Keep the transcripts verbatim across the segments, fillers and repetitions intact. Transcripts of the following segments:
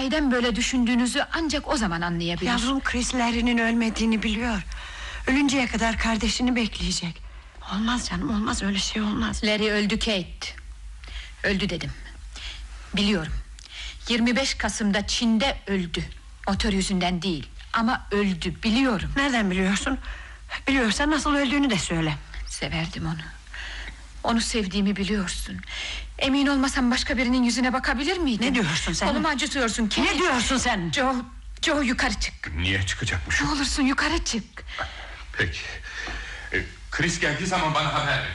Sahiden böyle düşündüğünüzü ancak o zaman anlayabilir. Yavrum Chris Larry'nin ölmediğini biliyor. Ölünceye kadar kardeşini bekleyecek. Olmaz canım, olmaz, öyle şey olmaz. Larry öldü Kate. Öldü dedim. Biliyorum. yirmi beş Kasım'da Çin'de öldü. Motor yüzünden değil, ama öldü, biliyorum. Nereden biliyorsun? Biliyorsan nasıl öldüğünü de söyle. Severdim onu. Onu sevdiğimi biliyorsun. Emin olmasam başka birinin yüzüne bakabilir miydim? Ne diyorsun sen? Kolumu acıtıyorsun Kate. Ne diyorsun sen? Joe, Joe yukarı çık. Niye çıkacakmış? Ne olursun yukarı çık. Peki. Ee, Chris geldiği zaman bana haber ver.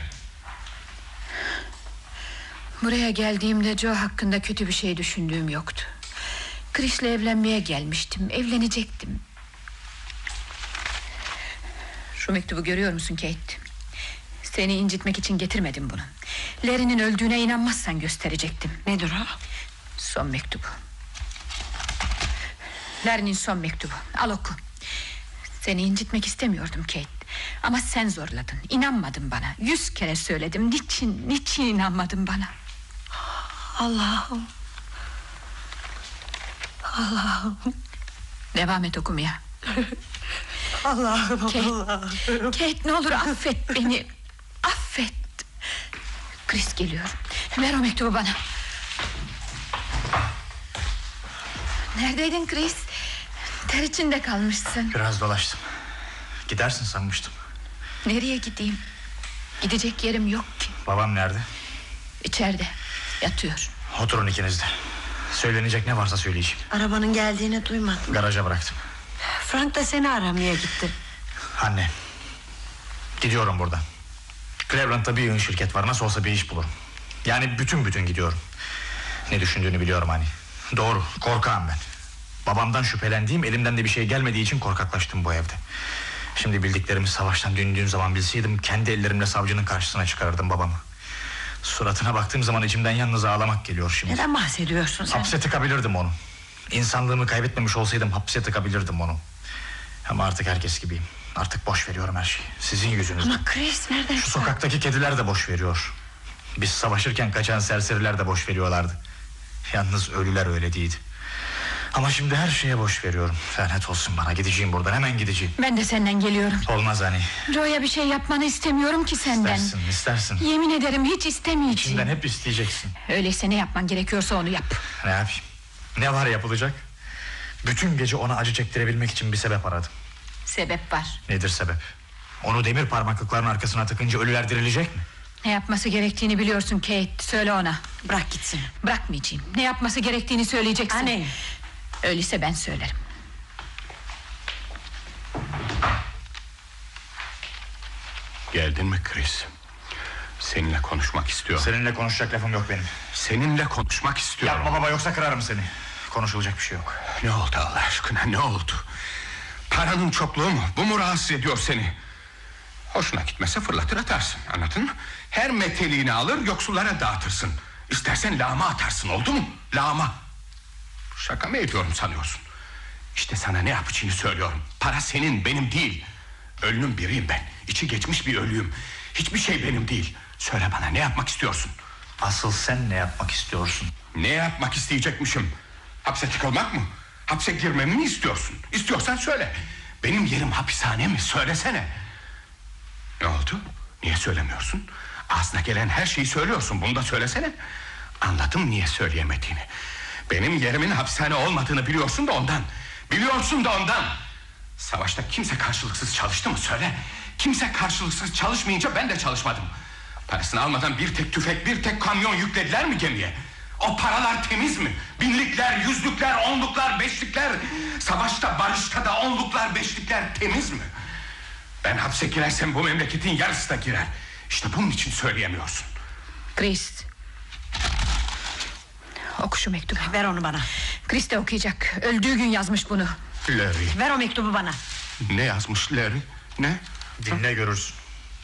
Buraya geldiğimde Joe hakkında kötü bir şey düşündüğüm yoktu. Chris'le evlenmeye gelmiştim. Evlenecektim. Şu mektubu görüyor musun Kate? Seni incitmek için getirmedim bunu. Larry'nin öldüğüne inanmazsan gösterecektim. Nedir o? Son mektubu. Larry'nin son mektubu. Al oku. Seni incitmek istemiyordum Kate. Ama sen zorladın. İnanmadın bana. Yüz kere söyledim. Niçin, niçin inanmadın bana? Allah'ım. Allah'ım. Devam et okumaya. Allah'ım, Kate, Allah'ım. Kate ne olur affet beni. Affet. Chris geliyor. Ver o mektubu bana. Neredeydin Chris? Ter içinde kalmışsın. Biraz dolaştım. Gidersin sanmıştım. Nereye gideyim? Gidecek yerim yok ki. Babam nerede? İçeride yatıyor. Oturun ikiniz de. Söylenecek ne varsa söyleyeceğim. Arabanın geldiğini duymadım. Garaja bıraktım. Frank da seni aramaya gitti. Anne, gidiyorum buradan. Cleveland'da bir yığın şirket var. Nasıl olsa bir iş bulurum. Yani bütün bütün gidiyorum. Ne düşündüğünü biliyorum hani. Doğru, korkağım ben. Babamdan şüphelendiğim, elimden de bir şey gelmediği için korkaklaştım bu evde. Şimdi bildiklerimi savaştan döndüğüm zaman bilseydim, kendi ellerimle savcının karşısına çıkarırdım babamı. Suratına baktığım zaman içimden yalnız ağlamak geliyor şimdi. Neden bahsediyorsun sen? Hapse tıkabilirdim onu. İnsanlığımı kaybetmemiş olsaydım hapse tıkabilirdim onu. Ama artık herkes gibiyim. Artık boş veriyorum her şeyi. Sizin yüzünüzden. Ama Chris nereden? Şu sokaktaki kediler de boş veriyor. Biz savaşırken kaçan serseriler de boş veriyorlardı. Yalnız ölüler öyle değildi. Ama şimdi her şeye boş veriyorum. Lanet olsun bana, gideceğim buradan, hemen gideceğim. Ben de senden geliyorum. Olmaz hani. Joe'ya bir şey yapmanı istemiyorum ki senden. İstersin, istersin. Yemin ederim hiç istemeyeceğim. İçinden hep isteyeceksin. Öyleyse ne yapman gerekiyorsa onu yap. Ne yapayım? Ne var yapılacak? Bütün gece ona acı çektirebilmek için bir sebep aradım. Sebep var. Nedir sebep? Onu demir parmaklıkların arkasına tıkınca ölüler dirilecek mi? Ne yapması gerektiğini biliyorsun Kate. Söyle ona. Bırak gitsin. Bırakmayacağım. Ne yapması gerektiğini söyleyeceksin. Anne. Öyleyse ben söylerim. Geldin mi Chris? Seninle konuşmak istiyorum. Seninle konuşacak lafım yok benim. Seninle konuşmak istiyorum. Yapma baba, yoksa kırarım seni. Konuşulacak bir şey yok. Ne oldu Allah aşkına, ne oldu? Paranın çokluğu mu? Bu mu rahatsız ediyor seni? Hoşuna gitmese fırlatır atarsın, anladın mı? Her meteliğini alır yoksullara dağıtırsın. İstersen lağma atarsın, oldu mu? Lağma. Şaka mı ediyorum sanıyorsun? İşte sana ne yapacağını söylüyorum. Para senin, benim değil. Ölünün biriyim ben. İçi geçmiş bir ölüyüm. Hiçbir şey benim değil. Söyle bana, ne yapmak istiyorsun? Asıl sen ne yapmak istiyorsun? Ne yapmak isteyecekmişim? Hapse tıkılmak mı? Hapse girmemi mi istiyorsun? İstiyorsan söyle. Benim yerim hapishane mi? Söylesene. Ne oldu? Niye söylemiyorsun? Ağzına gelen her şeyi söylüyorsun. Bunu da söylesene. Anladım niye söyleyemediğini. Benim yerimin hapishane olmadığını biliyorsun da ondan. Biliyorsun da ondan. Savaşta kimse karşılıksız çalıştı mı? Söyle. Kimse karşılıksız çalışmayınca ben de çalışmadım. Parasını almadan bir tek tüfek, bir tek kamyon yüklediler mi gemiye? O paralar temiz mi? Binlikler, yüzlükler, onluklar, beşlikler. Savaşta, barışta da onluklar, beşlikler temiz mi? Ben hapse girersem bu memleketin yarısı da girer. İşte bunun için söyleyemiyorsun. Chris, oku şu mektubu. Ver onu bana. Chris de okuyacak. Öldüğü gün yazmış bunu. Larry. Ver o mektubu bana. Ne yazmış Larry? Ne? Dinle görürsün.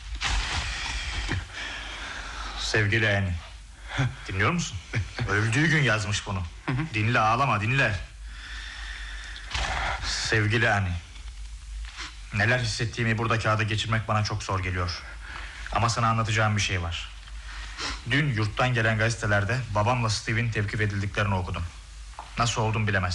Sevgili Annie, dinliyor musun? Öldüğü gün yazmış bunu. Dinle, ağlama, dinle. Sevgili Annie, neler hissettiğimi burada kağıda geçirmek bana çok zor geliyor. Ama sana anlatacağım bir şey var. Dün yurttan gelen gazetelerde babamla Steve'in tevkif edildiklerini okudum. Nasıl oldum bilemezsin.